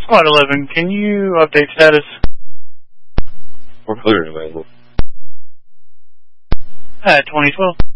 Flight 11, can you update status? We're clear and available. At 2012.